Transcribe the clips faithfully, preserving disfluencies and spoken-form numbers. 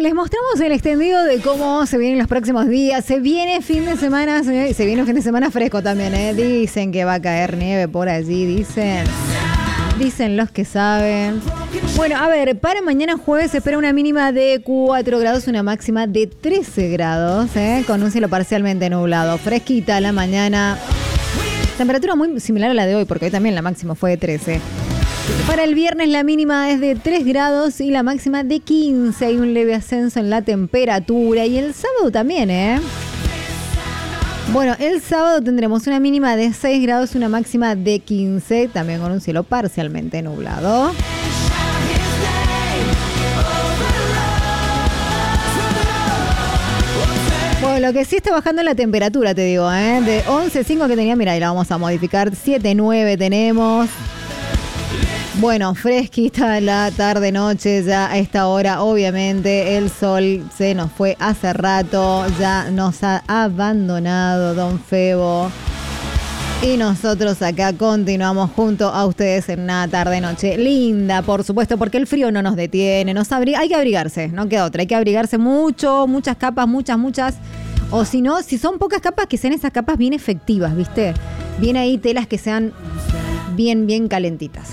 les mostramos el extendido de cómo se vienen los próximos días. Se viene fin de semana, se, se viene un fin de semana fresco también, ¿eh? Dicen que va a caer nieve por allí, dicen. Dicen los que saben. Bueno, a ver, para mañana jueves se espera una mínima de cuatro grados, una máxima de trece grados, ¿eh? Con un cielo parcialmente nublado. Fresquita la mañana. Temperatura muy similar a la de hoy, porque hoy también la máxima fue de trece. Para el viernes la mínima es de tres grados y la máxima de quince. Hay un leve ascenso en la temperatura. Y el sábado también, ¿eh? Bueno, el sábado tendremos una mínima de seis grados y una máxima de quince. También con un cielo parcialmente nublado. Bueno, lo que sí está bajando la temperatura, te digo, ¿eh? De once punto cinco que tenía, mira, y la vamos a modificar. siete punto nueve tenemos. Bueno, fresquita la tarde-noche ya a esta hora. Obviamente el sol se nos fue hace rato. Ya nos ha abandonado Don Febo. Y nosotros acá continuamos junto a ustedes en una tarde-noche linda, por supuesto, porque el frío no nos detiene. Nos abri- hay que abrigarse, no queda otra. Hay que abrigarse mucho, muchas capas, muchas, muchas. O si no, si son pocas capas, que sean esas capas bien efectivas, ¿viste? Bien ahí telas que sean bien, bien calentitas.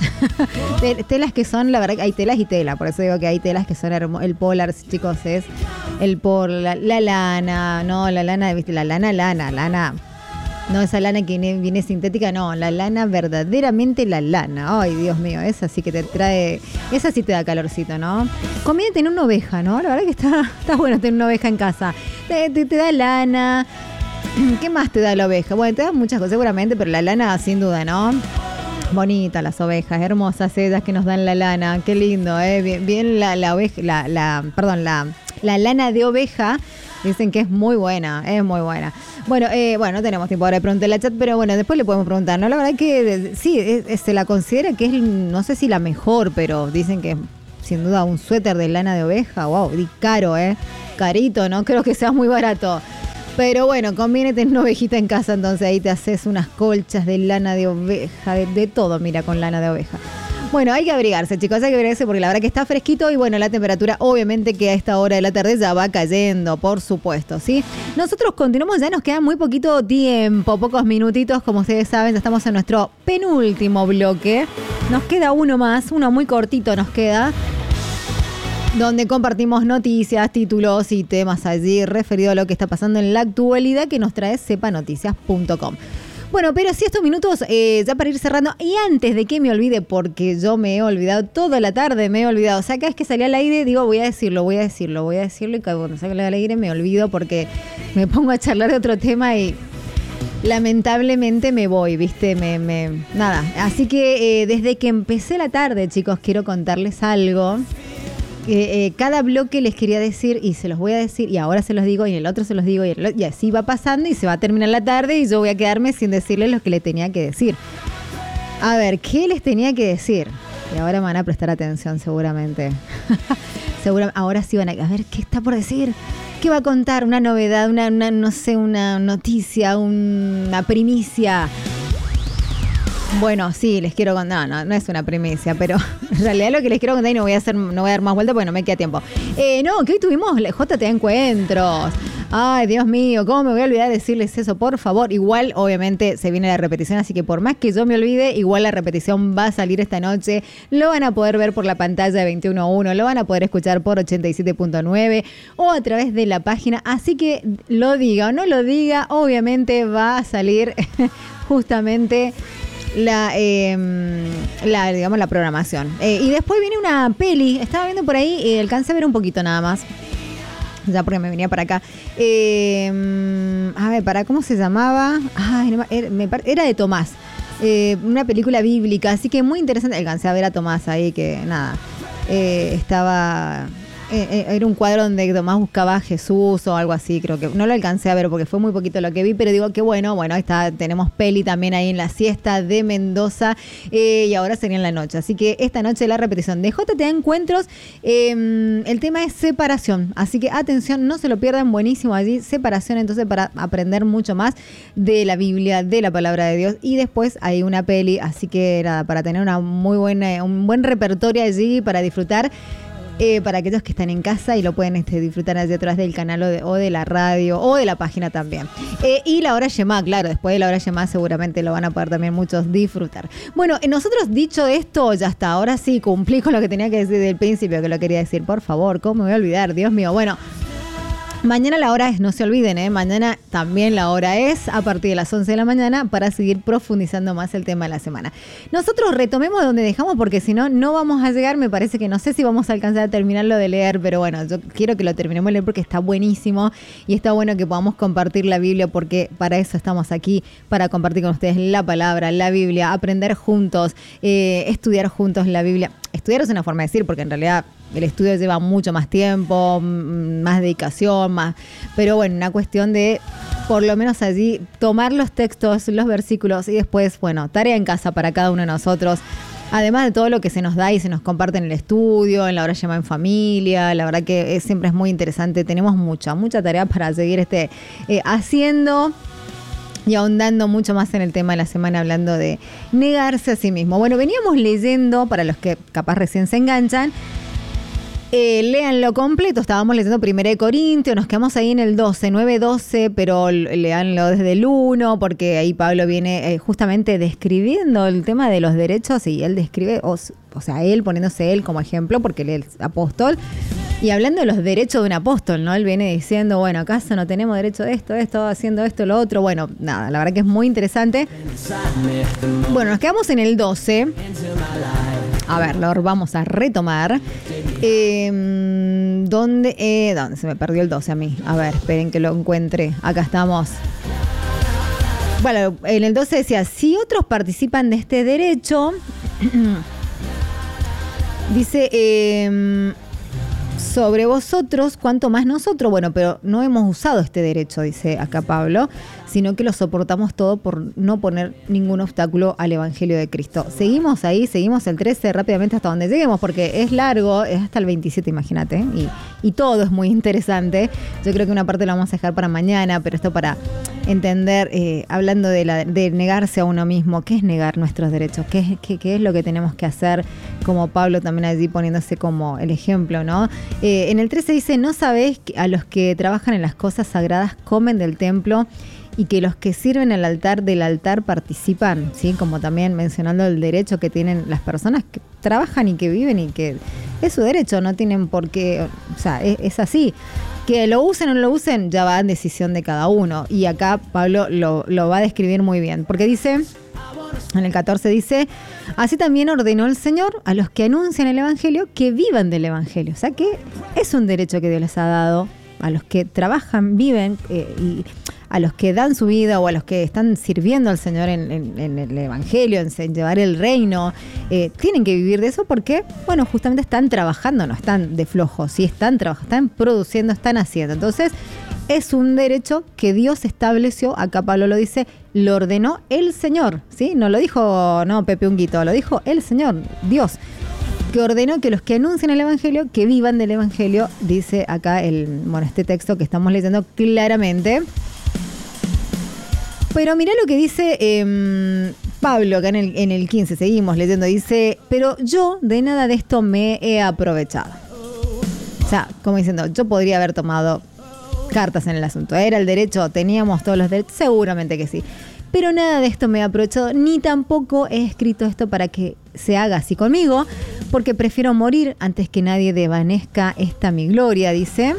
Telas que son, la verdad, hay telas y tela. Por eso digo que hay telas que son hermosas. El polar, chicos, es el polar, la, la lana, no, la lana, ¿viste? La lana, lana, lana. No, esa lana que viene, viene sintética, no, la lana verdaderamente la lana. Ay, Dios mío, esa sí que te trae, esa sí te da calorcito, ¿no? Conviene tener una oveja, ¿no? La verdad que está, está bueno tener una oveja en casa. Te, te, te da lana. ¿Qué más te da la oveja? Bueno, te da muchas cosas seguramente, pero la lana sin duda, ¿no? Bonitas las ovejas, hermosas ellas que nos dan la lana. Qué lindo, ¿eh? Bien, bien la, la oveja, la, la, perdón, la, la lana de oveja. Dicen que es muy buena, es muy buena. Bueno, eh, bueno, no tenemos tiempo ahora de preguntarle al chat, pero bueno, después le podemos preguntar, ¿no? La verdad que sí, es, es, se la considera que es, no sé si la mejor, pero dicen que es sin duda un suéter de lana de oveja. Wow, y caro, ¿eh? Carito, no creo que sea muy barato. Pero bueno, conviene tener una ovejita en casa, entonces ahí te haces unas colchas de lana de oveja, de, de todo, mira, con lana de oveja. Bueno, hay que abrigarse, chicos, hay que abrigarse porque la verdad que está fresquito y bueno, la temperatura obviamente que a esta hora de la tarde ya va cayendo, por supuesto, ¿sí? Nosotros continuamos, ya nos queda muy poquito tiempo, pocos minutitos, como ustedes saben, ya estamos en nuestro penúltimo bloque. Nos queda uno más, uno muy cortito nos queda, donde compartimos noticias, títulos y temas allí referido a lo que está pasando en la actualidad que nos trae sepa noticias punto com. Bueno, pero sí, estos minutos eh, ya para ir cerrando, y antes de que me olvide, porque yo me he olvidado, toda la tarde me he olvidado, o sea, cada vez que salí al aire digo, voy a decirlo, voy a decirlo, voy a decirlo, y cuando salgo al aire me olvido porque me pongo a charlar de otro tema y lamentablemente me voy, ¿viste? Me, me, nada, así que eh, desde que empecé la tarde, chicos, quiero contarles algo. Eh, eh, cada bloque les quería decir y se los voy a decir y ahora se los digo y en el otro se los digo y, el, y así va pasando y se va a terminar la tarde y yo voy a quedarme sin decirles lo que les tenía que decir. A ver, ¿qué les tenía que decir? Y ahora me van a prestar atención seguramente. Seguramente ahora sí van a... A ver, ¿qué está por decir? ¿Qué va a contar? Una novedad, una, una no sé, una noticia, una primicia. Bueno, sí, les quiero contar, no, no, no es una primicia, pero en realidad lo que les quiero contar y no voy a hacer, no voy a dar más vuelta porque no me queda tiempo. Eh, no, que hoy tuvimos J T Encuentros. Ay, Dios mío, ¿cómo me voy a olvidar de decirles eso? Por favor, igual, obviamente, se viene la repetición, así que por más que yo me olvide, igual la repetición va a salir esta noche. Lo van a poder ver por la pantalla de veintiuno uno, lo van a poder escuchar por ochenta y siete punto nueve o a través de la página. Así que lo diga o no lo diga, obviamente va a salir justamente la, eh, la digamos, la programación. Eh, y después viene una peli, estaba viendo por ahí, eh, alcancé a ver un poquito nada más. Ya porque me venía para acá. Eh, a ver, para ¿cómo se llamaba? Ay, era, me, era de Tomás. Eh, una película bíblica, así que muy interesante. Alcancé a ver a Tomás ahí, que nada. Eh, estaba... Eh, era un cuadro donde Tomás buscaba a Jesús o algo así, creo que no lo alcancé a ver porque fue muy poquito lo que vi, pero digo que bueno, bueno, ahí está, tenemos peli también ahí en la siesta de Mendoza eh, y ahora sería en la noche, así que esta noche la repetición de J T Encuentros, eh, el tema es separación, así que atención, no se lo pierdan, buenísimo allí, separación, entonces para aprender mucho más de la Biblia, de la palabra de Dios, y después hay una peli, así que nada, para tener una muy buena, un buen repertorio allí para disfrutar. eh, para aquellos que están en casa y lo pueden este, disfrutar allí atrás del canal o de, o de la radio o de la página también. Eh, y la hora Yemá, claro, después de la hora Yemá seguramente lo van a poder también muchos disfrutar. Bueno, nosotros dicho esto, ya está, ahora sí cumplí con lo que tenía que decir del principio, que lo quería decir, por favor, ¿cómo me voy a olvidar? Dios mío, bueno. Mañana la hora es, no se olviden, ¿eh? Mañana también la hora es a partir de las once de la mañana para seguir profundizando más el tema de la semana. Nosotros retomemos donde dejamos porque si no, no vamos a llegar, me parece que no sé si vamos a alcanzar a terminarlo de leer, pero bueno, yo quiero que lo terminemos de leer porque está buenísimo y está bueno que podamos compartir la Biblia porque para eso estamos aquí, para compartir con ustedes la palabra, la Biblia, aprender juntos, eh, estudiar juntos la Biblia. Estudiar es una forma de decir porque en realidad el estudio lleva mucho más tiempo, más dedicación, más, pero bueno, una cuestión de por lo menos allí tomar los textos, los versículos y después, bueno, tarea en casa para cada uno de nosotros. Además de todo lo que se nos da y se nos comparte en el estudio, en la hora Yemá en familia, la verdad que es, siempre es muy interesante. Tenemos mucha, mucha tarea para seguir este eh, haciendo y ahondando mucho más en el tema de la semana, hablando de negarse a sí mismo. Bueno, veníamos leyendo, para los que capaz recién se enganchan, Eh, léanlo completo, estábamos leyendo Primera de Corintios, nos quedamos ahí en el doce, nueve doce, pero léanlo desde el uno, porque ahí Pablo viene eh, justamente describiendo el tema de los derechos y él describe, o, o sea, él poniéndose él como ejemplo, porque él es apóstol, y hablando de los derechos de un apóstol, ¿no? Él viene diciendo, bueno, ¿acaso no tenemos derecho de esto, esto, haciendo esto, lo otro? Bueno, nada, la verdad que es muy interesante. Bueno, nos quedamos en el doce. A ver, lo vamos a retomar. Eh, ¿Dónde? Eh, ¿Dónde? Se me perdió el doce a mí. A ver, esperen que lo encuentre. Acá estamos. Bueno, en el doce decía, si otros participan de este derecho, dice, eh, sobre vosotros, cuanto más nosotros. Bueno, pero no hemos usado este derecho, dice acá Pablo, sino que lo soportamos todo por no poner ningún obstáculo al Evangelio de Cristo. Seguimos ahí, seguimos el trece rápidamente hasta donde lleguemos, porque es largo, es hasta el veintisiete, imagínate, y, y todo es muy interesante. Yo creo que una parte la vamos a dejar para mañana, pero esto para entender, eh, hablando de, la, de negarse a uno mismo, ¿qué es negar nuestros derechos? ¿Qué es, qué, qué es lo que tenemos que hacer? Como Pablo también allí poniéndose como el ejemplo, ¿no? Eh, en el trece dice, ¿no sabéis que a los que trabajan en las cosas sagradas comen del templo y que los que sirven al altar del altar participan? ¿Sí? Como también mencionando el derecho que tienen las personas que trabajan y que viven y que es su derecho, no tienen por qué, o sea, es, es así. Que lo usen o no lo usen ya va en decisión de cada uno. Y acá Pablo lo, lo va a describir muy bien, porque dice, en el catorce dice, así también ordenó el Señor a los que anuncian el Evangelio que vivan del Evangelio. O sea que es un derecho que Dios les ha dado a los que trabajan, viven eh, y a los que dan su vida o a los que están sirviendo al Señor en, en, en el Evangelio, en, en llevar el reino, eh, tienen que vivir de eso porque, bueno, justamente están trabajando, no están de flojos, sí están trabajando, están produciendo, están haciendo. Entonces, es un derecho que Dios estableció, acá Pablo lo dice, lo ordenó el Señor, ¿sí? No lo dijo, no, Pepe Unguito, lo dijo el Señor, Dios, que ordenó que los que anuncian el Evangelio, que vivan del Evangelio, dice acá el, bueno, este texto que estamos leyendo claramente. Pero mirá lo que dice eh, Pablo acá en el, en el quince, seguimos leyendo, dice, pero yo de nada de esto me he aprovechado. O sea, como diciendo, yo podría haber tomado cartas en el asunto. Era el derecho, teníamos todos los derechos, seguramente que sí. Pero nada de esto me he aprovechado, ni tampoco he escrito esto para que se haga así conmigo, porque prefiero morir antes que nadie desvanezca esta mi gloria, dice.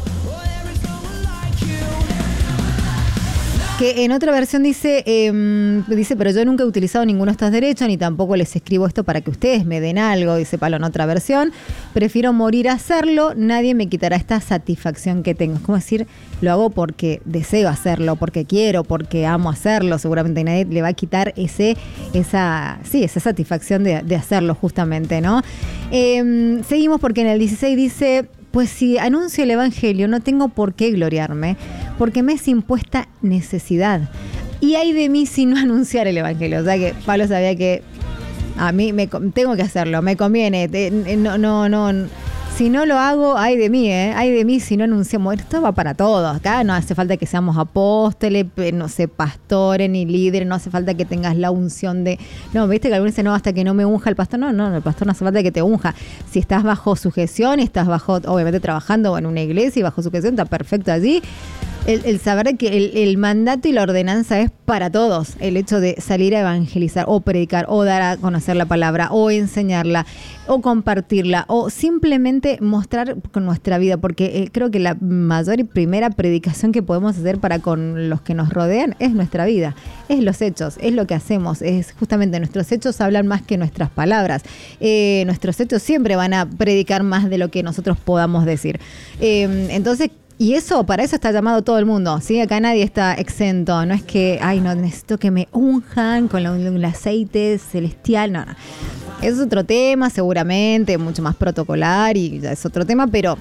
Que en otra versión dice, eh, dice, pero yo nunca he utilizado ninguno de estos derechos, ni tampoco les escribo esto para que ustedes me den algo, dice Pablo en otra versión. Prefiero morir a hacerlo, nadie me quitará esta satisfacción que tengo. Es como decir, lo hago porque deseo hacerlo, porque quiero, porque amo hacerlo. Seguramente nadie le va a quitar ese, esa, sí, esa satisfacción de, de hacerlo justamente, ¿no? Eh, seguimos porque en el dieciséis dice, pues si anuncio el Evangelio no tengo por qué gloriarme, porque me es impuesta necesidad. Y hay de mí si no anunciar el Evangelio. O sea que Pablo sabía que a mí me, tengo que hacerlo, me conviene. No, no, no. Si no lo hago, ay de mí, ¿eh? Ay de mí si no anunciamos. Esto va para todos. Acá no hace falta que seamos apóstoles, no sé, pastores ni líderes. No hace falta que tengas la unción de... No, viste que algunos dicen, no, hasta que no me unja el pastor. No, no, el pastor no hace falta que te unja. Si estás bajo sujeción, estás bajo, obviamente trabajando en una iglesia y bajo sujeción, está perfecto allí. El, el saber que el, el mandato y la ordenanza es para todos. El hecho de salir a evangelizar o predicar o dar a conocer la palabra o enseñarla o compartirla o simplemente mostrar con nuestra vida, porque eh, creo que la mayor y primera predicación que podemos hacer para con los que nos rodean es nuestra vida, es los hechos, es lo que hacemos, es justamente nuestros hechos hablan más que nuestras palabras. Eh, nuestros hechos siempre van a predicar más de lo que nosotros podamos decir. Eh, entonces, y eso, para eso está llamado todo el mundo, ¿sí? Acá nadie está exento. No es que, ay, no, necesito que me unjan con la, el aceite celestial. No, no. Es otro tema, seguramente, mucho más protocolar y ya es otro tema, pero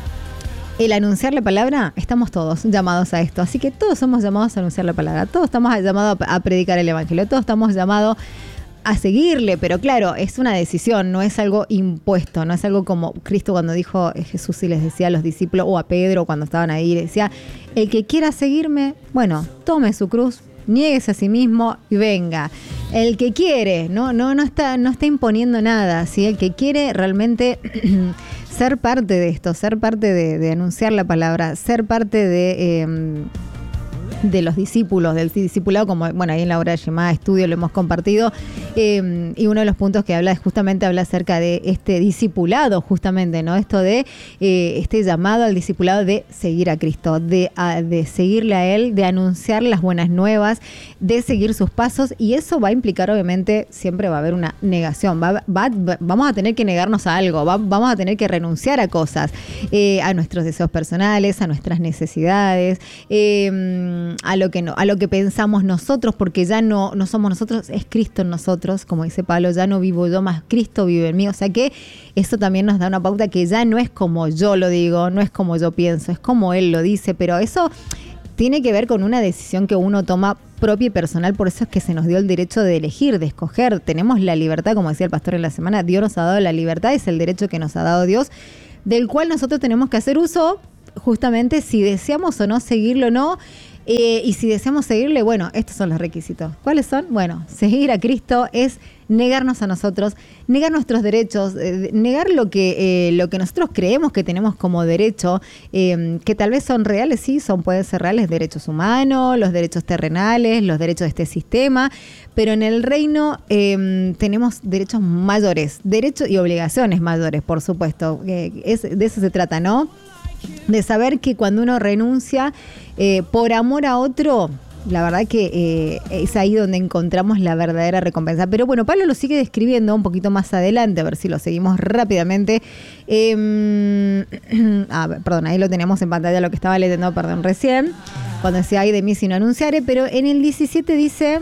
el anunciar la palabra, estamos todos llamados a esto. Así que todos somos llamados a anunciar la palabra. Todos estamos llamados a predicar el evangelio. Todos estamos llamados a seguirle, pero claro, es una decisión, no es algo impuesto, no es algo como Cristo cuando dijo, Jesús y les decía a los discípulos, o a Pedro cuando estaban ahí, decía, el que quiera seguirme, bueno, tome su cruz, niéguese a sí mismo y venga. El que quiere, no, no, no está, no está imponiendo nada, ¿sí? El que quiere realmente ser parte de esto, ser parte de, de anunciar la palabra, ser parte de... Eh, de los discípulos, del discipulado, como bueno, ahí en la obra de llamada estudio lo hemos compartido, eh, y uno de los puntos que habla es justamente habla acerca de este discipulado, justamente, ¿no? Esto de eh, este llamado al discipulado de seguir a Cristo, de, a, de seguirle a Él, de anunciar las buenas nuevas, de seguir sus pasos, y eso va a implicar, obviamente, siempre va a haber una negación, va, va, va, vamos a tener que negarnos a algo, va, vamos a tener que renunciar a cosas, eh, a nuestros deseos personales, a nuestras necesidades, eh, a lo que no, a lo que pensamos nosotros, porque ya no, no somos nosotros, es Cristo en nosotros, como dice Pablo, ya no vivo yo, más Cristo vive en mí. O sea que eso también nos da una pauta que ya no es como yo lo digo, no es como yo pienso, es como Él lo dice, pero eso tiene que ver con una decisión que uno toma propia y personal, por eso es que se nos dio el derecho de elegir, de escoger. Tenemos la libertad, como decía el pastor en la semana, Dios nos ha dado la libertad, es el derecho que nos ha dado Dios, del cual nosotros tenemos que hacer uso, justamente si deseamos o no seguirlo o no. Eh, y si deseamos seguirle, bueno, estos son los requisitos. ¿Cuáles son? Bueno, seguir a Cristo es negarnos a nosotros, negar nuestros derechos, eh, negar lo que, eh, lo que nosotros creemos que tenemos como derecho, eh, que tal vez son reales, sí, son, pueden ser reales, derechos humanos, los derechos terrenales, los derechos de este sistema, pero en el reino eh, tenemos derechos mayores, derechos y obligaciones mayores, por supuesto. Eh, es, de eso se trata, ¿no? De saber que cuando uno renuncia eh, por amor a otro, la verdad que eh, es ahí donde encontramos la verdadera recompensa. Pero bueno, Pablo lo sigue describiendo un poquito más adelante, a ver si lo seguimos rápidamente. Eh, ah, perdón, ahí lo tenemos en pantalla, lo que estaba leyendo, perdón, recién, cuando decía, ay de mí si no anunciaré, pero en el diecisiete dice...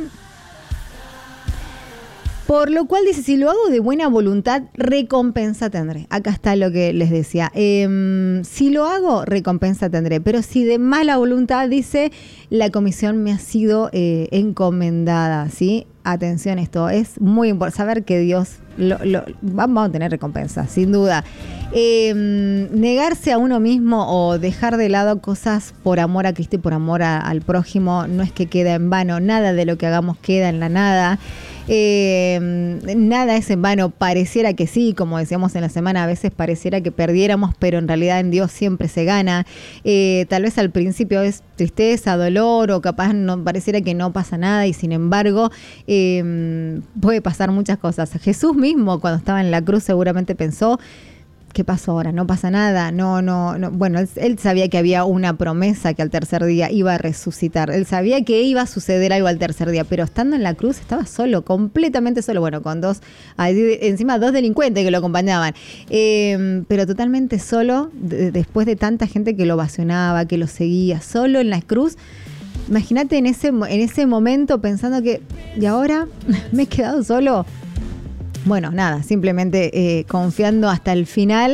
Por lo cual dice, si lo hago de buena voluntad, recompensa tendré. Acá está lo que les decía. Eh, si lo hago, recompensa tendré. Pero si de mala voluntad, dice, la comisión me ha sido eh, encomendada, ¿sí? Atención, esto es muy importante. Saber que Dios, lo, lo, vamos a tener recompensa, sin duda. Eh, negarse a uno mismo o dejar de lado cosas por amor a Cristo y por amor a, al prójimo, no es que queda en vano. Nada de lo que hagamos queda en la nada. Eh, nada es en vano, pareciera que sí, como decíamos en la semana, a veces pareciera que perdiéramos, pero en realidad en Dios siempre se gana. Eh, tal vez al principio es tristeza, dolor, o capaz no pareciera que no pasa nada, y sin embargo eh, puede pasar muchas cosas. Jesús mismo, cuando estaba en la cruz, seguramente pensó, ¿qué pasó ahora? No pasa nada. No, no, no. Bueno, él, él sabía que había una promesa que al tercer día iba a resucitar. Él sabía que iba a suceder algo al tercer día, pero estando en la cruz estaba solo, completamente solo. Bueno, con dos, encima dos delincuentes que lo acompañaban. Eh, pero totalmente solo, de, después de tanta gente que lo ovacionaba, que lo seguía, solo en la cruz. Imagínate en ese, en ese momento pensando que, ¿y ahora me he quedado solo? Bueno, nada, simplemente eh, confiando hasta el final,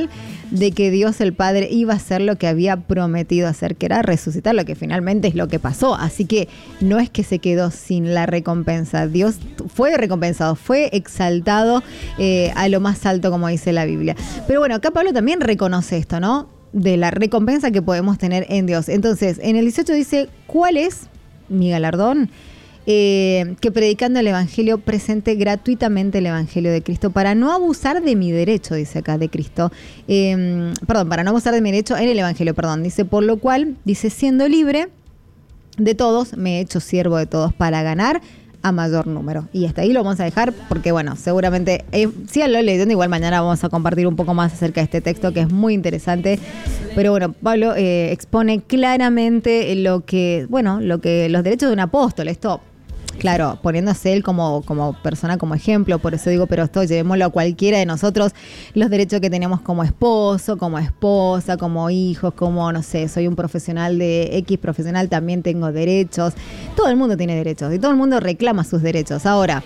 de que Dios el Padre iba a hacer lo que había prometido hacer, que era resucitar, lo que finalmente es lo que pasó. Así que no es que se quedó sin la recompensa. Dios fue recompensado, fue exaltado eh, a lo más alto, como dice la Biblia. Pero bueno, acá Pablo también reconoce esto, ¿no? De la recompensa que podemos tener en Dios. Entonces, en el dieciocho dice, ¿cuál es mi galardón? Eh, que predicando el Evangelio presente gratuitamente el Evangelio de Cristo para no abusar de mi derecho, dice acá, de Cristo. Eh, perdón, para no abusar de mi derecho en el Evangelio, perdón. Dice, por lo cual, dice, siendo libre de todos, me he hecho siervo de todos para ganar a mayor número. Y hasta ahí lo vamos a dejar porque, bueno, seguramente, eh, síganlo leyendo, igual mañana vamos a compartir un poco más acerca de este texto que es muy interesante. Pero bueno, Pablo eh, expone claramente lo que, bueno, lo que los derechos de un apóstol. Esto, claro, poniéndose él como, como persona, como ejemplo, por eso digo, pero esto llevémoslo a cualquiera de nosotros, los derechos que tenemos como esposo, como esposa, como hijos, como, no sé, soy un profesional de X profesional, también tengo derechos. Todo el mundo tiene derechos y todo el mundo reclama sus derechos. Ahora,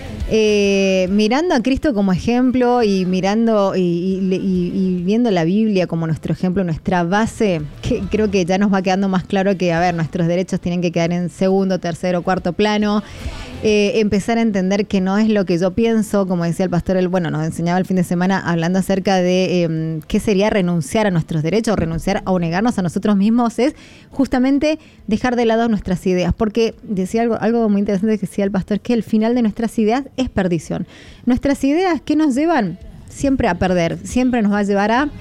Eh, mirando a Cristo como ejemplo y mirando y, y, y viendo la Biblia como nuestro ejemplo, nuestra base, que creo que ya nos va quedando más claro que, a ver, nuestros derechos tienen que quedar en segundo, tercero, cuarto plano. Eh, empezar a entender que no es lo que yo pienso, como decía el pastor, él, bueno, nos enseñaba el fin de semana hablando acerca de eh, qué sería renunciar a nuestros derechos, renunciar o negarnos a nosotros mismos, es justamente dejar de lado nuestras ideas, porque decía algo, algo muy interesante que decía el pastor, que el final de nuestras ideas es perdición. Nuestras ideas, ¿qué nos llevan? Siempre a perder, siempre nos va a llevar a...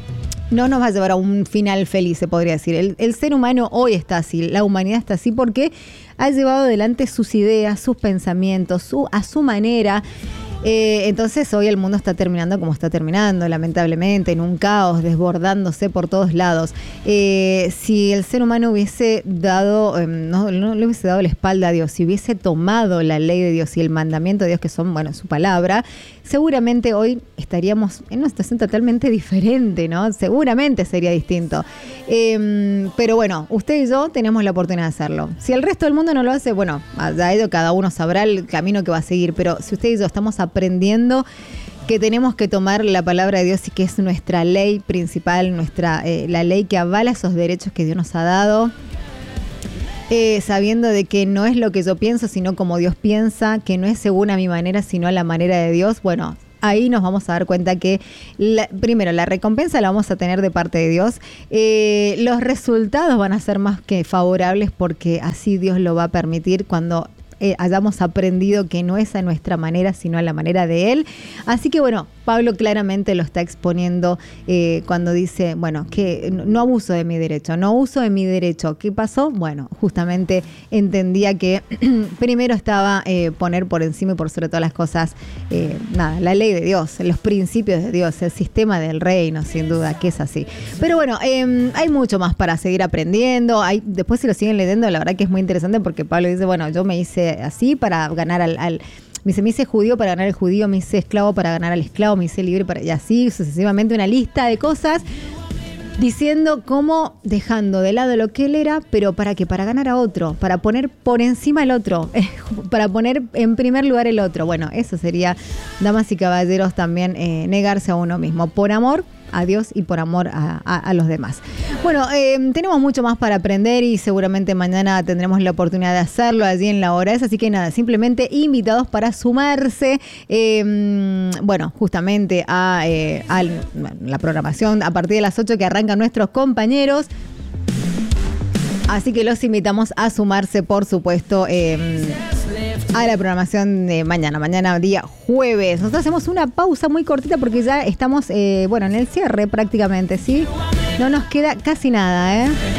No nos va a llevar a un final feliz, se podría decir. El, el ser humano hoy está así, la humanidad está así porque ha llevado adelante sus ideas, sus pensamientos, su, a su manera. Eh, entonces hoy el mundo está terminando como está terminando, lamentablemente, en un caos, desbordándose por todos lados. Eh, si el ser humano hubiese dado, eh, no, no le hubiese dado la espalda a Dios, si hubiese tomado la ley de Dios y el mandamiento de Dios, que son, bueno, su palabra, seguramente hoy estaríamos en una situación totalmente diferente, ¿no? Seguramente sería distinto. Eh, pero bueno, usted y yo tenemos la oportunidad de hacerlo. Si el resto del mundo no lo hace, bueno, allá ello cada uno sabrá el camino que va a seguir, pero si usted y yo estamos aprendiendo que tenemos que tomar la palabra de Dios y que es nuestra ley principal, nuestra eh, la ley que avala esos derechos que Dios nos ha dado, eh, sabiendo de que no es lo que yo pienso, sino como Dios piensa, que no es según a mi manera, sino a la manera de Dios, bueno, ahí nos vamos a dar cuenta que, la, primero, la recompensa la vamos a tener de parte de Dios. Eh, los resultados van a ser más que favorables porque así Dios lo va a permitir cuando eh, hayamos aprendido que no es a nuestra manera, sino a la manera de Él. Así que, bueno, Pablo claramente lo está exponiendo eh, cuando dice, bueno, que no abuso de mi derecho, no uso de mi derecho. ¿Qué pasó? Bueno, justamente entendía que primero estaba eh, poner por encima y por sobre todas las cosas, eh, nada, la ley de Dios, los principios de Dios, el sistema del reino, sin duda, que es así. Pero bueno, eh, hay mucho más para seguir aprendiendo. Hay, después si lo siguen leyendo, la verdad que es muy interesante porque Pablo dice, bueno, yo me hice así para ganar al... al Me dice, me hice judío para ganar al judío, me hice esclavo para ganar al esclavo, me hice libre para... Y así sucesivamente una lista de cosas diciendo cómo dejando de lado lo que él era, pero para qué, para ganar a otro, para poner por encima el otro, para poner en primer lugar el otro. Bueno, eso sería, damas y caballeros, también eh, negarse a uno mismo, por amor a Dios y por amor a, a, a los demás. Bueno, eh, tenemos mucho más para aprender y seguramente mañana tendremos la oportunidad de hacerlo allí en la hora esa, así que nada, simplemente invitados para sumarse, eh, bueno, justamente a, eh, a la programación a partir de las ocho que arrancan nuestros compañeros. Así que los invitamos a sumarse, por supuesto, eh, a la programación de mañana, mañana día jueves. Nosotros hacemos una pausa muy cortita porque ya estamos, eh, bueno, en el cierre prácticamente, ¿sí? No nos queda casi nada, ¿eh?